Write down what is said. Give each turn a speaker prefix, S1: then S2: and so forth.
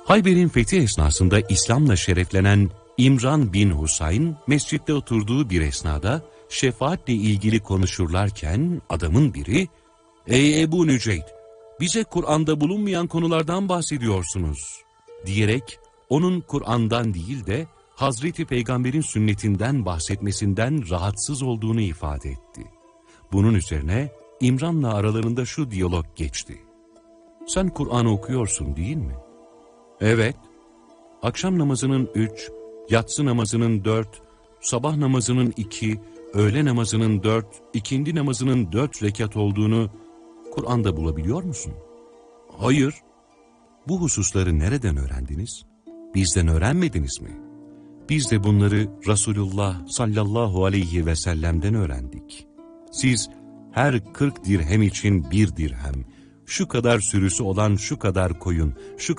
S1: Hayber'in fethi esnasında İslam'la şereflenen İmran bin Husayn, mescitte oturduğu bir esnada şefaatle ilgili konuşurlarken adamın biri, "Ey Ebu Nüceyd, bize Kur'an'da bulunmayan konulardan bahsediyorsunuz," diyerek onun Kur'an'dan değil de Hazreti Peygamber'in sünnetinden bahsetmesinden rahatsız olduğunu ifade etti. Bunun üzerine İmran'la aralarında şu diyalog geçti. "Sen Kur'an'ı okuyorsun değil mi?" "Evet." "Akşam namazının 3, yatsı namazının 4, sabah namazının 2, öğle namazının 4, ikindi namazının 4 rekat olduğunu Kur'an'da bulabiliyor musun?" "Hayır." "Bu hususları nereden öğrendiniz? Bizden öğrenmediniz mi?" "Biz de bunları Resulullah sallallahu aleyhi ve sellem'den öğrendik. Siz her 40 dirhem için 1 dirhem, şu kadar sürüsü olan şu kadar koyun, şu